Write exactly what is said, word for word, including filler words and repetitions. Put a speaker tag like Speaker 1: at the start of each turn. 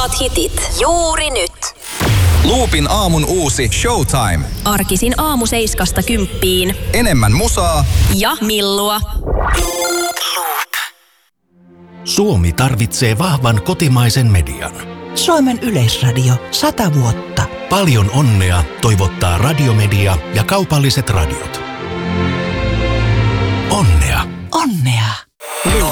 Speaker 1: Parhaat hitit juuri nyt.
Speaker 2: Loopin aamun uusi Showtime.
Speaker 1: Arkisin aamu seiskasta kymppiin.
Speaker 2: Enemmän musaa
Speaker 1: ja millua.
Speaker 3: Suomi tarvitsee vahvan kotimaisen median.
Speaker 4: Suomen Yleisradio sata vuotta.
Speaker 3: Paljon onnea toivottaa Radiomedia ja kaupalliset radiot. Onnea.
Speaker 4: Onnea.